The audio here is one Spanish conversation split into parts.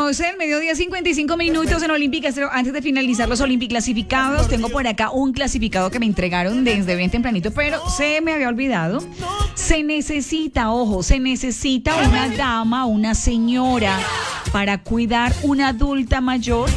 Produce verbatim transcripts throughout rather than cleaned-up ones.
doce del mediodía, cincuenta y cinco minutos en Olímpica Estéreo. Antes de finalizar los Olímpicos clasificados, tengo por acá un clasificado que me entregaron desde bien tempranito, pero se me había olvidado. Se necesita, ojo, se necesita una dama, una señora para cuidar una adulta mayor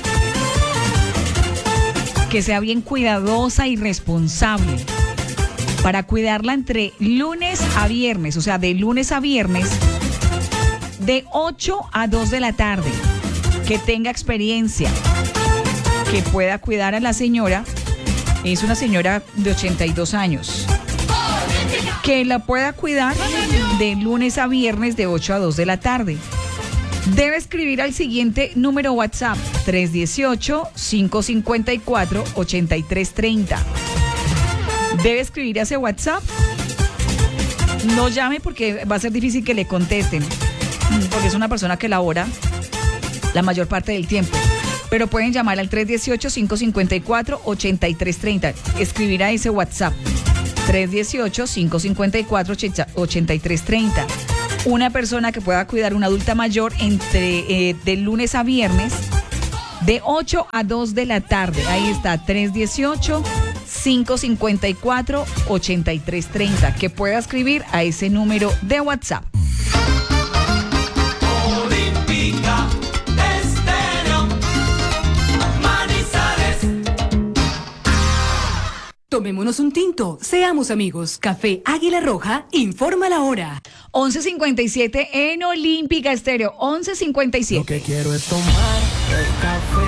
que sea bien cuidadosa y responsable. Para cuidarla entre lunes a viernes, o sea, de lunes a viernes, de ocho a dos de la tarde, que tenga experiencia, que pueda cuidar a la señora. Es una señora de ochenta y dos años, que la pueda cuidar de lunes a viernes de ocho a dos de la tarde. Debe escribir al siguiente número WhatsApp: tres uno ocho, cinco cinco cuatro, ocho tres tres cero. Debe escribir a ese WhatsApp. No llame porque va a ser difícil que le contesten, porque es una persona que labora la mayor parte del tiempo. Pero pueden llamar al tres uno ocho, cinco cinco cuatro, ocho tres tres cero. Escribir a ese WhatsApp: tres uno ocho, cinco cinco cuatro, ocho tres tres cero. Una persona que pueda cuidar a una adulta mayor entre eh, de lunes a viernes, de ocho a dos de la tarde. Ahí está, tres uno ocho, cinco cinco cuatro, ocho tres tres cero. Que pueda escribir a ese número de WhatsApp. Olímpica Estéreo Manizales. Tomémonos un tinto, seamos amigos. Café Águila Roja informa la hora. once cincuenta y siete en Olímpica Estéreo. once cincuenta y siete. Lo que quiero es tomar el café.